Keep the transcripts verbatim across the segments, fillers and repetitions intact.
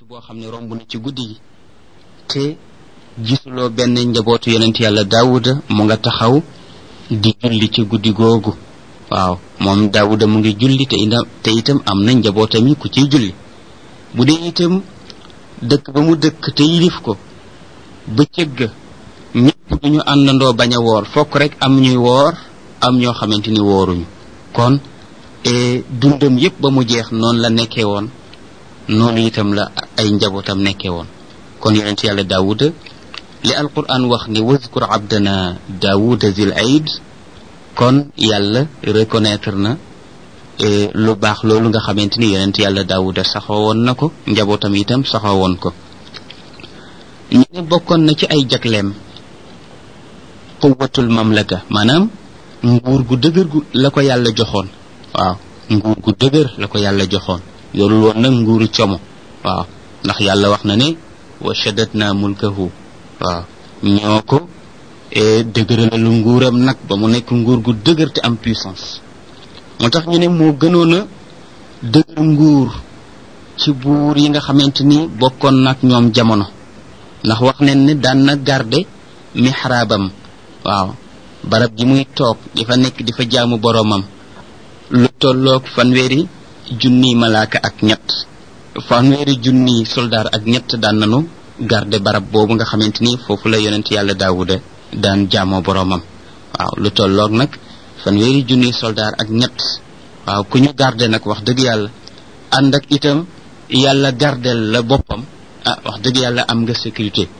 boo xam ne romb na ci guddi gi te gisuloo benn njabootu yonent yàlla daawuda mu nga taxaw di julli ci guddi googu waaw moom daawuda mu ngi julli te itam te itam am na njabootam yi ku ciy julli bu dee itam dëkk ba mu dëkk te yilif ko bëccëg ga ñëpp duñu àndandoo bañ a woor fokk rek am ñuy woor am ñoo xamante ni wooruñu kon e dundam yépp ba mu jeex noonu la nekkee woon noonu itam la ay njabootam nekkee woon kon yonent yàlla daawuda li alquran wax ni wazkur abdana daawuda zil aid kon yàlla reconnaître na lu baax loolu nga xamante ni yonent yàlla daawuda saxoo woon na ko njabootam itam saxoo woon ko ñu ne bokkoon na ci ay jagleem quwwatul mamlaka maanaam nguur gu dëgër gu la ko yàlla joxoon waaw nguur gu dëgër la ko yàlla joxoon yorul woon nag nguuru como waaw ndax yàlla wax na ne wa shaddadna mulkahu waaw ñoo ko dëgëralalu nguuram nag ba mu nekk nguur gu dëgër te am puissance moo tax ñu ne moo gënoon a dëgër nguur ci buur yi nga xamante ni bokkoon nag ñoom jamono ndax wax nañ ne daan na garde mihraabam waaw barab ji muy toog di fa nekk di fa jaamu boroomam lu tolloog fanweeri junniy malaaka ak ñett fanweeri junniy soldaar ak ñett daan nanu garde barab boobu nga xamante ni foofu la yonent yàlla daawuda daan jaamoo boroomam waaw lu tolloog nag fanweeri junniy soldaar ak ñett waaw ku ñu garde nag wax dëgg yàlla ànd ak itam yàlla gardel la boppam ah wax dëgg yàlla am nga sécurité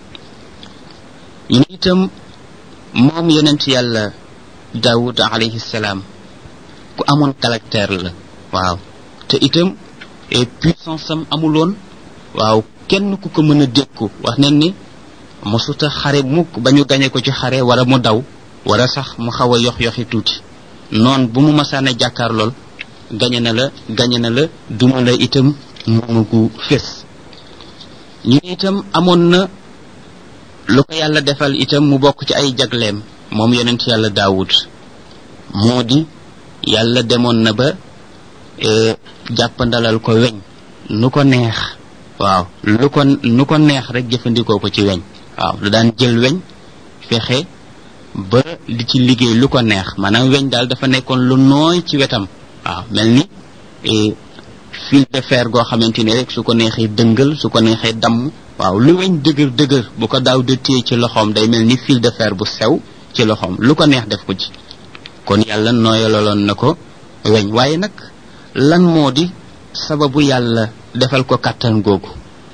ñu itam moom yonent yàlla daawud alayhi salaam ku amoon caractère la waaw te itam puissance am amuloon waaw kenn ku ko mën a dékku wax nañ ni mosuta xare mukk ba ñu gañe ko ci xare wala mu daw wala sax mu xaw a yox yoxi tuuti noon bu mu masaane jàkkaar lool gañe na la gañe na la duma la itam mu gu fés ñu itam amoon na lu ko yàlla defal itam mu bokk ci ay jagleem moom yonent yàlla daawud moo di yàlla demoon na ba jàppandalal ko weñ nu ko neex waaw lu ko nu ko neex rek jëfandikoo ko ci weñ waaw lu daan jël weñ fexe ba di ci liggéey lu ko neex maanaam weñ daal dafa nekkoon lu nooy ci wetam waaw mel ni fil de fer goo xamante ni rek su ko neexee dëngal su ko neexee damm waaw lu weñ dëgër dëgër bu ko daaw de téye ci loxoom day mel ni fil de fer bu sew ci loxoom lu ko neex def ko ci kon yàlla nooyalaloon na ko weñ waaye nag lan moo di sababu yàlla defal ko kàttan googu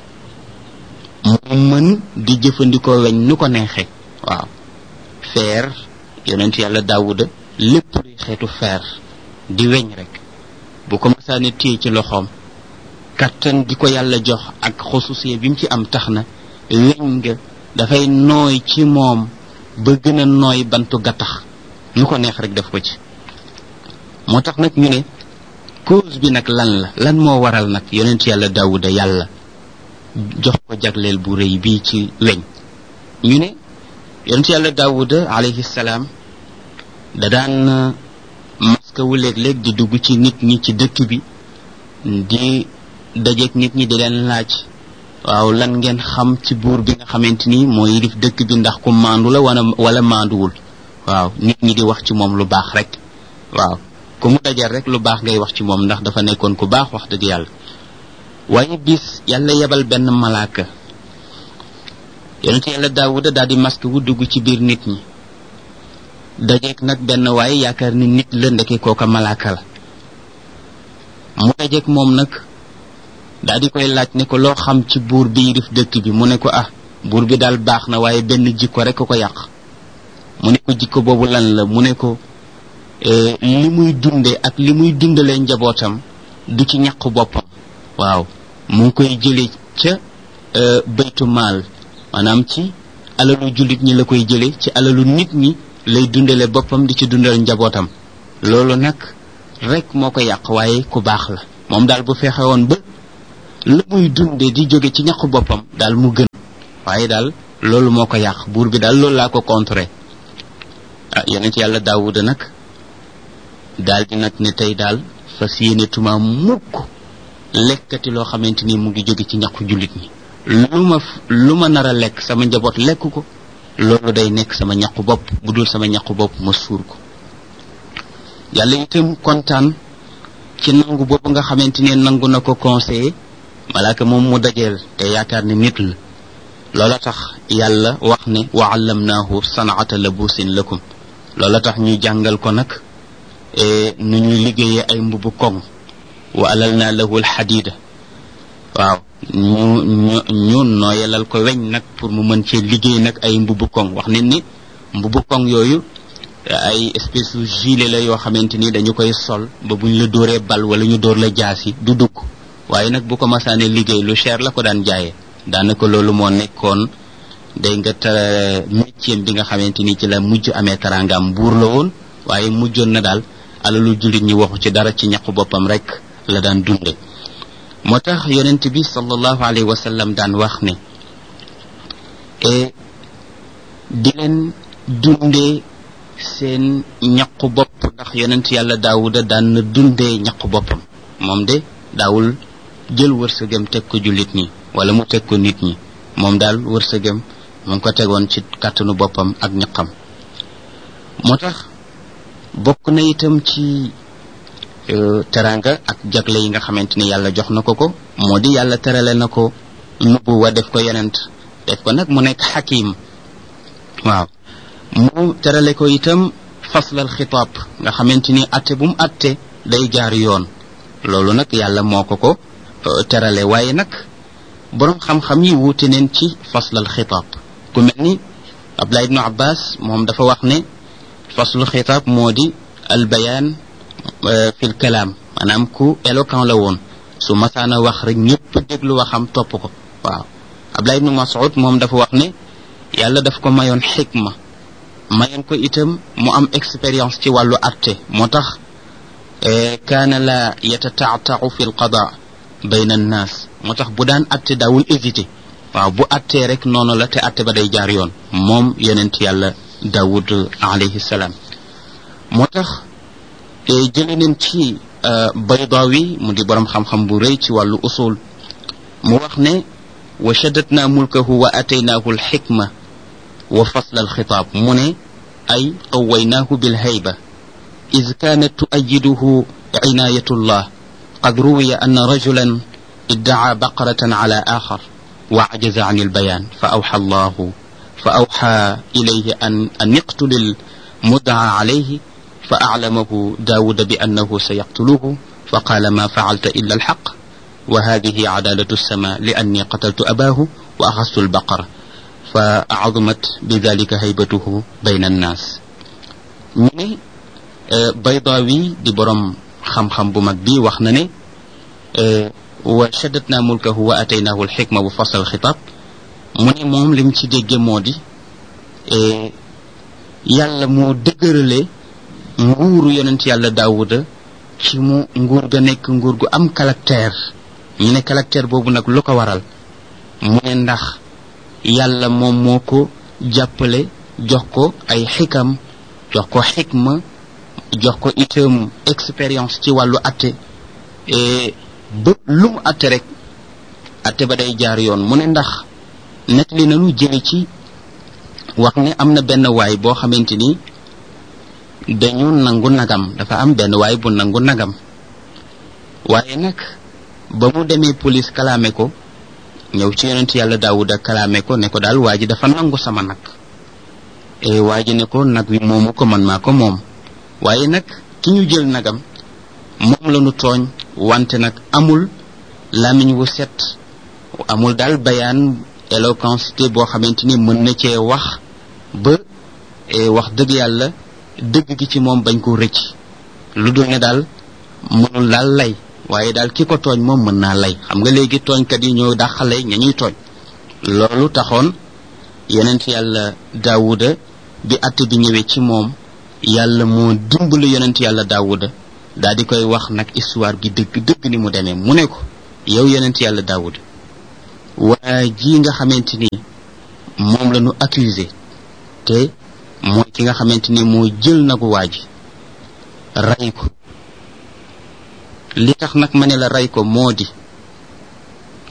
mu mën di jëfandikoo weñ nu ko neexee waaw fer yonent yàlla daawuda lépp luy xeetu fer di weñ rek bu ko masaane téye ci loxoom kattan gi ko yàlla jox ak xususiye bi mu ci am tax na weñ nga dafay nooy ci moom ba gën a nooy bantu gattax nu ko neex rek def ko ci moo tax nag ñu ne cause bi nag lan la lan moo waral nag yonent yàlla daawuda yàlla jox ko jagleel bu rëy bii ci weñ ñu ne yonent yàlla daawuda alayhi salaam da daan maskawu léeg-léeg di dugg ci nit ñi ci dëkk bi di dajeek nit ñi di leen laaj waaw lan ngeen xam ci buur bi nga xamante ni moo yilif dëkk bi ndax ku maandu la wala wala maanduwul waaw nit ñi di wax ci moom lu baax rek waaw ku mu dajal rek lu baax ngay wax ci moom ndax dafa nekkoon ku baax wax dëgg yàlla waaye bis yàlla yebal benn malaaka yonent yàlla daawuda daal di masque wu dugg ci biir nit ñi dajeek nag benn waaye yaakaar ni nit la ndeke kooka malaaka la mu dajeek moom nag daal di koy laaj ne ko loo xam ci buur bi yilif dëkk bi mu ne ko ah buur bi daal baax na waaye benn jikko rek ko ko yàq mu ne ko jikko boobu lan la mu ne ko li muy dunde ak li muy dundalee njabootam du ci ñàkk boppam waaw mu ngi koy jële ca baytu maal maanaam ci alalu jullit ñi la koy jële ci alalu nit ñi lay dundale boppam di ci dundal njabootam loolu nag rek moo ko yàq waaye ku baax la moom daal bu fexe woon ba la muy dunde di jóge ci ñàkk boppam daal mu gën waaye daal loolu moo ko yàq buur bi daal loolu laa ko contré ah yonent yàlla daawuda nag daal di nag ne tey daal fas yéene tuma mukk lekkati loo xamante ni mu ngi jóge ci ñaqu jullit ñi lu ma lu ma nar a lekk sama njaboot lekk ko loolu day nekk sama ñaqu bopp bu dul sama ñaqu bopp ma suur ko yàlla itam kontaan ci nangu boobu nga xamante ni nangu na ko conseiller malaaka moom mu dajeel te yaakaar ne nit la loola tax yàlla wax ne wa allamnaahu sanaata labusin lakum loola tax ñu jàngal ko nag nu ñuy liggéeyee ay mbubu koŋ wa alalna lahu alxadida waaw ñu ñu ñu nooyalal ko weñ nag pour mu mën cee liggéey nag ay mbubu koŋ wax ne ni mbubu koŋ yooyu ay espèce de gilet la yoo xamante ni dañu koy sol ba buñ la dóoree bal wala ñu dóor la jaasi du dugg waaye nag bu ko masaane liggéey lu cher la ko daan jaayee daanaka loolu moo nekkoon day nga tara métier bi nga xamante ni ci la mujj amee taraangaam buur la woon waaye mujjoon na daal alalu jullit ñi waxu ci dara ci ñaqu boppam rek la daan dunde moo tax yonent bi sallallahu alayhi wa sallam daan wax ne e di leen dundee seen ñaqu bopp ndax yonent yàlla daawuda daan na dundee ñaqu boppam moom de daawul jël wërsëgam teg ko jullit ñi wala mu teg ko nit ñi moom daal wërsëgam mu ngi ko tegoon ci kàttanu boppam ak ñaqam moo tax bokk na itam ci teranga ak jagle yi nga xamante ni yàlla jox na ko ko moo di yàlla terale na ko nubuwa def ko yonent def ko nag mu nekk xakim waaw mu terale ko itam faslal xitaab nga xamante ni atte bu mu atte day jaar yoon loolu nag yàlla moo ko ko terale waaye nag boroom xam-xam yi wuute neen ci faslal xitaab ku mel ni Abdullah ibnu Abbas moom dafa wax ne faslul xitaab moo di albayaan fil kalaam maanaam ku éloquent la woon su masaana wax rek ñëpp déglu waxam topp ko waaw Abdullah ibnu Mas'ud moom dafa wax ne yàlla daf ko mayoon xikma mayoon ko itam mu am expérience ci wàllu atte moo tax kaana la yatataatau fi lqada bayna annaas moo tax bu daan atte daawul hésité waaw bu attee rek noonu la te atte ba day jaar yoon moom yonent yàlla Daawud alayhi salaam moo tax jële neen ci Baydaawi mu di borom xam-xam bu rëy ci wàllu usul mu wax ne wa shaddatna mulkahu wa ataynaahu alxikma wa fasla alxitaab mu ne ay qawaynaahu bilhayba إذ كانت تؤيده عناية الله قد روي أن رجلا ادعى بقرة على آخر وعجز عن البيان فأوحى الله فأوحى إليه أن, أن يقتل المدعى عليه فأعلمه داود بأنه سيقتله فقال ما فعلت إلا الحق وهذه عدالة السماء لأني قتلت أباه وأخذت البقرة فأعظمت بذلك هيبته بين الناس. Baydaawi di borom xam-xam bu mag bi wax na ne wa shaddatna mulkahu wa ataynaahu alxikma wa fasl alxitaab mu ne moom lim ci dégge moo di yàlla moo dëgërale nguuru yonent yàlla Daawuda ci mu nguur ga nekk nguur gu am caractère ñu ne caractère boobu nag lu ko waral mu ne ndax yàlla moom moo ko jàppale jox ko ay xikam jox ko xikma jox ko itam expérience ci wàllu atte ba lu mu atte rek atte ba day jaar yoon mu ne ndax net li nanu jële ci wax ne am na benn waay boo xamante ni dañu nangu nagam dafa am benn waay bu nangu nagam waaye nag ba mu demee police kalaame ko ñëw ci yonent yàlla Daawuda kalaame ko ne ko daal waa ji dafa nangu sama nag e waa ji ne ko nag wi moomu ko man maa ko moom waaye nag ki ñu jël nagam moom la ñu tooñ wante nag amul lamiñ wu set amul daal bayaan éloquence boo xamante ni mën na cee wax ba wax dëgg yàlla dëgg gi ci moom bañ ko rëcc lu dul ne daal mënul daal lay waaye daal ki ko tooñ moom mën naa lay xam nga léegi tooñkat yi ñoo dàqale ña ñuy tooñ loolu taxoon yonent yàlla Daawuda bi atte bi ñëwee ci moom yàlla moo dimbali yonent yàlla Daawuda daal di koy wax nag histoire bi dëgg dëgg ni mu demee mu ne ko yow yonent yàlla Daawuda waa ji nga xamante ni moom la ñu accusé te mooy ki nga xamante ni moo jël nagu waa ji rey ko li tax nag ma ne la rey ko moo di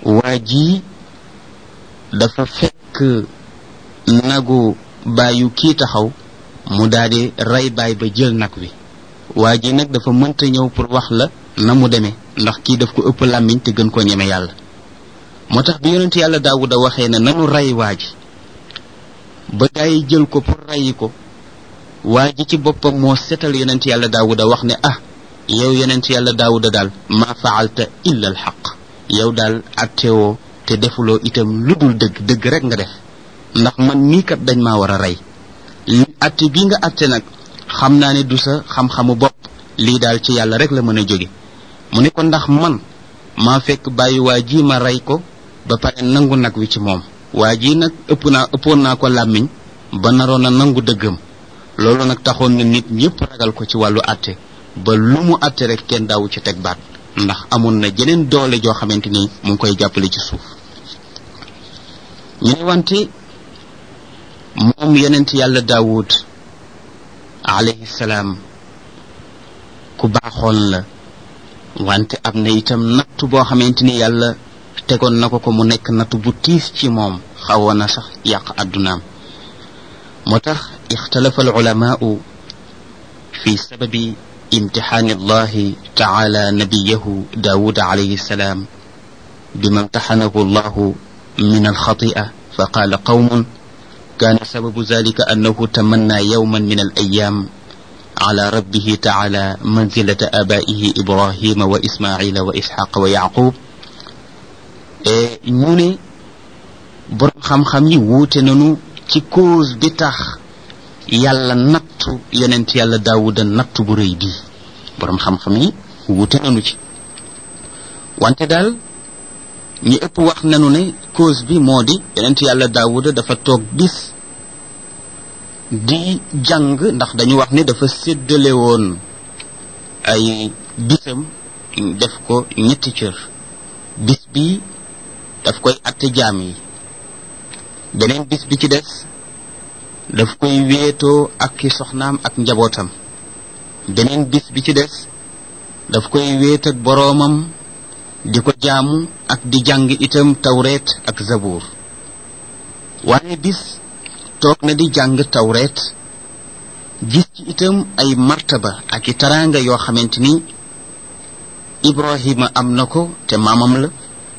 waa ji dafa fekk nagu baayu kii taxaw mu daldi rey baay ba jël nag wi waa ji nag dafa mënta ñëw pour wax la na mu demee ndax kii daf ko ëpp làmmiñ te gën koo ñeme yàlla moo tax bi yonent yàlla daawuda waxee ne nanu rey waa ji ba gaa yi jël ko pour reyi ko waa ji ci boppam moo setal yonent yàlla daawuda wax ne ah yow yonent yàlla daawuda daal ma faalta illa al xaq yow daal attewoo te defuloo itam lu dul dëgg dëgg rek nga def ndax man mii kat dañ maa war a rey li atte bi nga atte nag xam naa ne du sa xam-xamu bopp lii daal ci yàlla rek la mën a jóge mu ne ko ndax man maa fekk bàyyi waa ji ma rey ko ba pare nangu nag wi ci moom waa ji nag ëpp naa ëppoon naa ko làmmiñ ba naroon a nangu dëggam loolu nag taxoon na nit ñëpp ragal ko ci wàllu atte ba lu mu atte rek kenn daawu ci teg baat ndax amoon na jeneen doole joo xamante ni mu ngi koy jàppale ci suuf ñu ne wante moom yonent yàlla daawud alayhi salaam ku baaxoon la wante am na itam nattu boo xamante ni yàlla tegoon na ko ko mu nekk nattu bu tiis ci moom xawoon na sax yàq addunaam moo tax ixtalafa al ulamaau fi sababi امتحان الله تعالى نبيه داود عليه السلام بما امتحنه الله من الخطيئة فقال قوم كان سبب ذلك أنه تمنى يوما من الأيام على ربه تعالى منزلة آبائه إبراهيم وإسماعيل وإسحاق ويعقوب ñune borom xam-xam yi wuute nañu ci cause bi tax yàlla nattu yonent yàlla daawuda nattu bu rëy bii borom xam-xam yi wuute nañu ci wante daal ñi ëpp wax nañu ne cause bi moo di yonent yàlla daawuda dafa toog bis di jàng ndax dañu wax ne dafa séddale woon ay bisam def ko ñetti cër bis bi daf koy atte jaam yi beneen bis bi ci des daf koy wéetoo ak ki soxnaam ak njabootam beneen bis bi ci des daf koy wéet ak boroomam di ko jaamu ak di jàng itam tawreet ak zabuur waaye bis toog na di jàng tawreet gis ci itam ay martaba ak i taraanga yoo xamante ni ibrahima am na ko te maamam la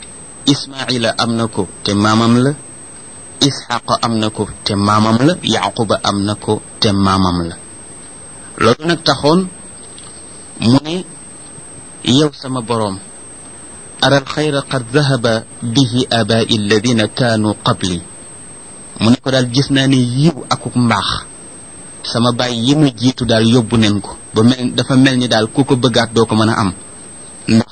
ismaila am na ko te maamam la isxaqa am na ko te maamam la yaquba am na ko te maamam la loolu nag taxoon mu ne yow sama boroom ara alxayra qad dahaba bihi abai alladina kaanu qabli mu ne ko daal gis naa ne yiw akuk mbaax sama baay yi mu jiitu daal yóbbu nen ko ba mel dafa mel ni daal ku ko bëggaat doo ko mën a am ndax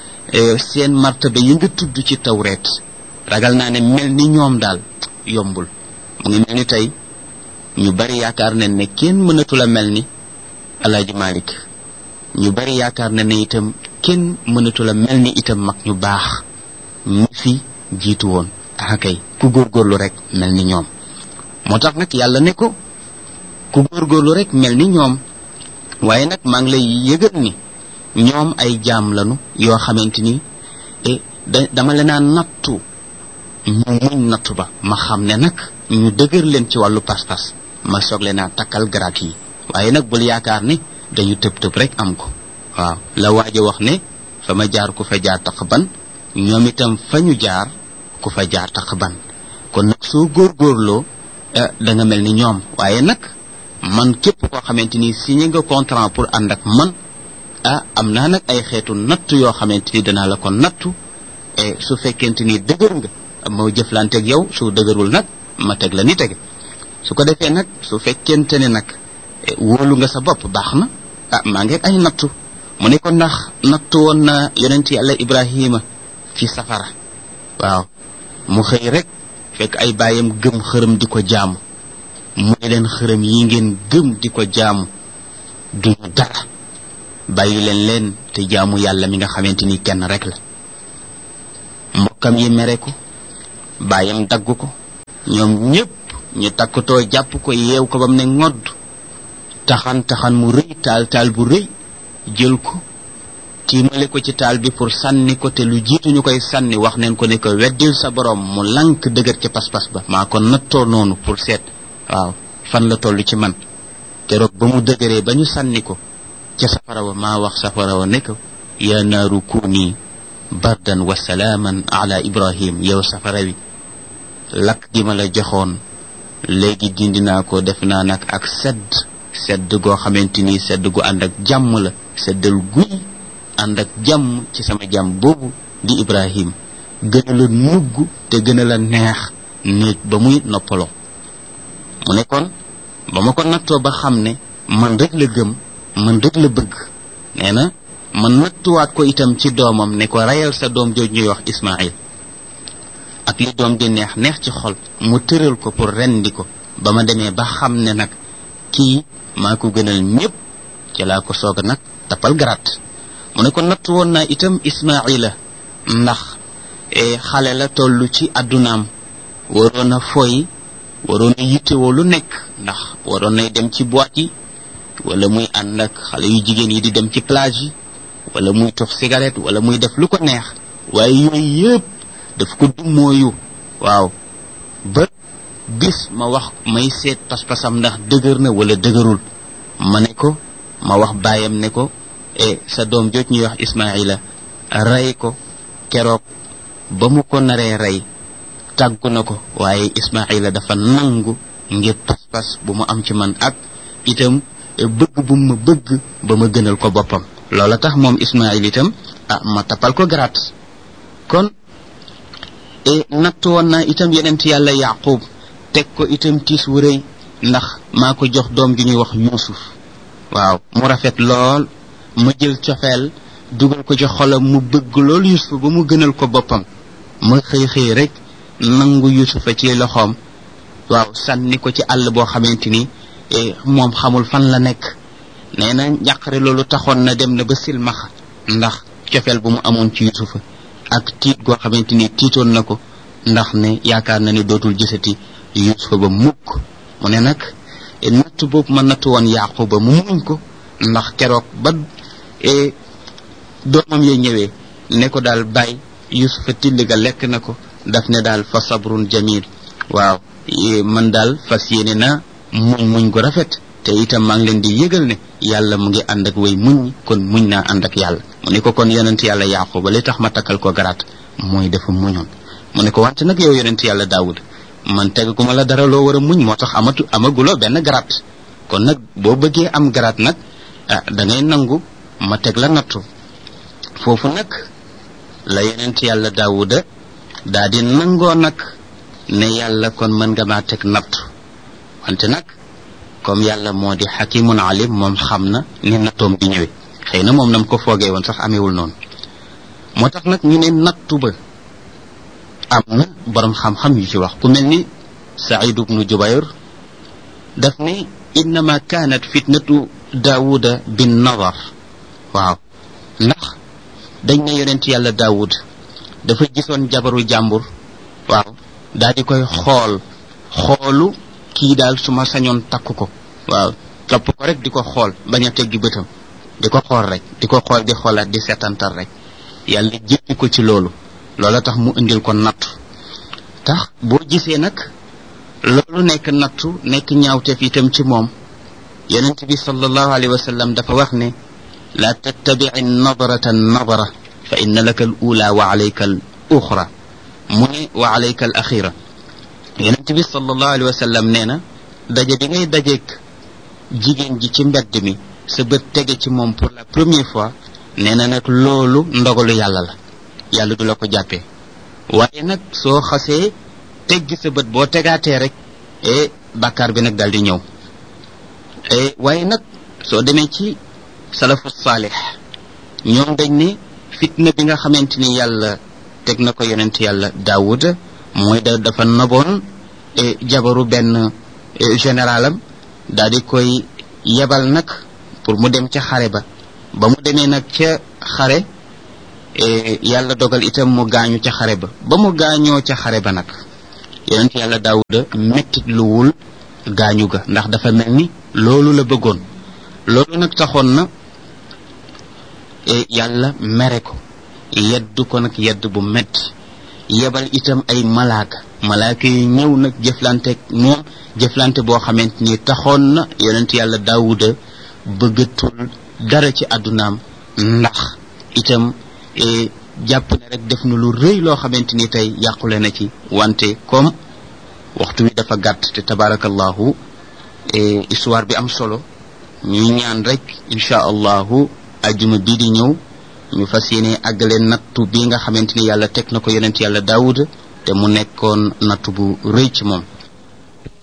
seen martaba yi nga tudd ci tawreet ragal naa ne mel ni ñoom daal yombul mu ngi mel ni tey ñu bari yaakaar nañ ne kenn mënatul a mel ni alaaji Malik ñu bari yaakaar nañ ne itam kenn mënatul a mel ni itam mag ñu baax ñi fi jiitu woon ah kay ku góorgóorlu rek mel ni ñoom moo tax nag yàlla ne ko ku góorgóorlu rek mel ni ñoom waaye nag maa ngi lay yëgal ni ñoom ay jaam lañu yoo xamante ni e dama leen a nattu ñu muñ nattu ba ma xam ne nag ñu dëgër leen ci wàllu pas-pas ma soog leen a takkal garaat yi waaye nag bul yaakaar ne dañu tëb tëb rek am ko waaw la waaja wax ne fa ma jaar ku fa jaar taq ban ñoom itam fa ñu jaar ku fa jaar taq ban kon nag soo góorgóorloo da nga mel ni ñoom waaye nag man képp koo xamante ni signé nga contrat pour ànd ak man ah am naa nag ay xeetu nattu yoo xamante ni danaa la ko nattu e su fekkente ni dëgër nga ma jëflanteeg yow su dëgërul nag ma teg la ni tege su ko defee nag su fekkente ne nag wóolu nga sa bopp baax na ah maa ngi ay nattu mu ne ko ndax nattu woon na yonent yàlla ibrahima ci safara waaw mu xëy rek fekk ay baayam gëm xërëm di ko jaamu mu ne leen xërëm yi ngeen gëm di ko jaamu duñu dara bàyyi leen leen te jaamu yàlla mi nga xamante ni kenn rek la mbokkam yi mere ko baayam dagg ko ñoom ñépp ñu takkatoo jàpp ko yeew ko bam ne ngodd taxan taxan mu rëy taal taal bu rëy jël ko tiimale ko ci taal bi pour sànni ko te lu jiitu ñu koy sànni wax neen ko ne ko weddil sa borom mu lank dëgër ca pas-pas ba maa ko nattoo noonu pour seet waaw fan la toll ci man keroog ba mu dëgëree ba ñu sànni ko ca safara wa maa wax safara wa ne ko yaa naaru kuuni bardan wa salaaman ala ibrahim yow safara wi lakk gi ma la joxoon léegi dindi naa ko def naa nag ak sedd sedd goo xamante ni sedd gu ànd ak jàmm la seddal guy ànd ak jàmm ci sama jàmm boobu di ibrahim gën a la nugg te gën a la neex néeg ba muy noppaloo mu ne kon ba ma ko nattoo ba xam ne man rek la gëm man rek la bëgg nee na ma nattuwaat ko itam ci doomam ne ko rayal sa doom jooj ñuy wax ismail ak li doom di neex neex ci xol mu tëral ko pour rendi ko ba ma demee ba xam ne nag kii maa ko gënal ñëpp ci laa ko soog a nag tappal garaat mu ne ko nattu woon naa itam ismaila ndax xale la toll ci addunaam waroon a foy waroon a yittewoo lu nekk ndax waroon nay dem ci boîte yi wala muy ànd ak xale yu jigéen yi di dem ci plage yi wala muy tox cigarette wala muy def lu ko neex waaye yooyu yëpp daf ko dummooyu waaw ba bis ma wax may seet pas-pasam ndax dëgër na wala dëgërul ma ne ko ma wax baayam ne ko e sa doom jooj ñuy wax ismaila rey ko keroog ba mu ko naree rey tàggu na ko waaye ismaila dafa nangu ngir pas-pas bu mu am ci man ak itam bëgg bu ma bëgg ba ma gënal ko boppam loola tax moom ismail itam ah ma tappal ko garaat kon e natt woon naa itam yenent yàlla yaqub teg ko itam tiis wu rëy ndax maa ko jox doom gi ñuy wax yuusuf waaw mu rafet lool ma jël cofeel dugal ko ci xolam mu bëgg lool yuusuf ba mu gënal ko boppam ma xëy xëy rek nangu yuusufa ci loxoom waaw sànni ko ci àll boo xamante ni moom xamul fan la nekk nee na njàqare loolu taxoon na dem na ba silmaxa ndax cofeel bu mu amoon ci yuusufa ak tiit goo xamante ni tiitoon na ko ndax ne yaakaar na ni dootul gisati yuusufa ba mukk mu ne nag natt boobu ma natt woon yaquba mu muñ ko ndax keroog ba doomam ya ñëwee ne ko daal bàyyi yuusufa tilli ga lekk na ko daf ne daal fa sabrun jamil waaw man daal fas yéene na muñ muñ gu rafet te itam maa ngi leen di yëgal ne yàlla mu ngi ànd ak way muñ kon muñ naa ànd ak yàlla mu ne ko kon yonent yàlla yaquba li tax ma takkal ko garaat mooy dafa muñoon mu ne ko wante nag yow yonent yàlla daawud man tegaguma la dara loo war a muñ moo tax amatu amaguloo benn garaat kon nag boo bëggee am garaat nag ah da ngay nangu ma teg la nattu foofu nag la yonent yàlla daawuda daa di nangoo nag ne yàlla kon mën nga maa teg nattu wante nag comme yàlla moo di xakimun alim moom xam na ni nattoom di ñëwee xëy na moom nam ko foogee woon sax amewul noonu moo tax nag ñu ne nattu ba am na borom xam-xam yu ci wax ku mel ni Saïd ibnu Jubayr daf ne innama kaanat fitnatu daawuda bin nadar waaw ndax dañ ne yonent yàlla daawud dafa gisoon jabaru jàmbur waaw daal di koy xool xoolu kii daal su ma sañoon takk ko waaw topp ko rek di ko xool bañ a teggi bëtam di ko xool rek di ko xool di xoolaat di seetantal rek yàlla jéppi ko ci loolu loola tax mu indil ko nattu tax boo gisee nag loolu nekk nattu nekk ñaawteef itam ci moom yonent bi sallallahu alayhi wa sallam dafa wax ne la tattabi'i nadrata nadra fa inna laka al ula wa alayka al uxra mu ne wa alayka al axira yonent bi sallallahu alayhi wa sallam nee na daje bi ngay dajeeg jigéen ji ci mbedd mi sa bët tege ci moom pour la première fois nee na nag loolu ndogalu yàlla la yàlla du la ko jàppee waaye nag soo xasee teggi sa bët boo tegaatee rek e bàkkaar bi nag daal di ñëw e waaye nag soo demee ci salafu saalix ñoom dañ ne fitna bi nga xamante ni yàlla teg na ko yonent yàlla daawuda mooy da dafa naboon e jabaru benn généralam daal di koy yebal nag pour mu dem ca xare ba ba mu demee nag ca xare yàlla dogal itam mu gaañu ca xare ba ba mu gaañoo ca xare ba nag yonent yàlla daawuda mettit luwul gaañu ga ndax dafa mel ni loolu la bëggoon loolu nag taxoon na yàlla mere ko yeddu ko nag yedd bu metti yebal itam ay malaaka malaaka yi ñëw nag jëflante moom jëflante boo xamante ni taxoon na yonent yàlla daawuda bëggatul dara ci àddunaam ndax itam jàpp ne rek def na lu rëy loo xamante ni tey yàqule na ci wante comme waxtu wi dafa gàtt te tabarakallahu histoire bi am solo ñuy ñaan rek insha allahu ajjuma bii di ñëw ñu fas yéene àggale nattu bi nga xamante ni yàlla teg na ko yonent yàlla daawuda te mu nekkoon nattu bu rëy ci moom